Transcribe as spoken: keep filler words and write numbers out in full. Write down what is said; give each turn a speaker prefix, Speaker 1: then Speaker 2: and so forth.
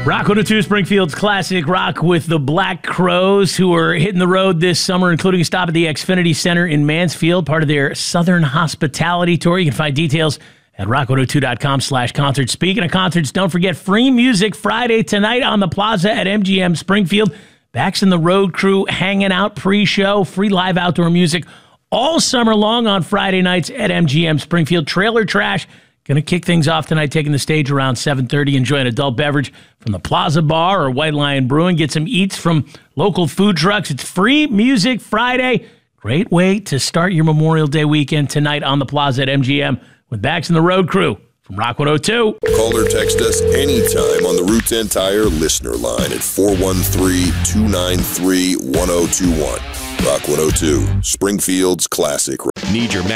Speaker 1: Rock one oh two, Springfield's classic rock with the Black Crowes, who are hitting the road this summer, including a stop at the Xfinity Center in Mansfield, part of their Southern Hospitality Tour. You can find details at rock one oh two dot com slash concerts. Speaking of concerts, don't forget free music Friday tonight on the Plaza at M G M Springfield. Bax and the Road Crew hanging out pre-show, free live outdoor music all summer long on Friday nights at M G M Springfield. Trailer Trash going to kick things off tonight, taking the stage around seven thirty. Enjoy an adult beverage from the Plaza Bar or White Lion Brewing. Get some eats from local food trucks. It's free music Friday. Great way to start your Memorial Day weekend tonight on the Plaza at M G M with Bax and the Road Crew from Rock one oh two.
Speaker 2: Call or text us anytime on the Route ten Tire listener line at four one three, two nine three, one oh two one. Rock one oh two, Springfield's classic.
Speaker 3: Need your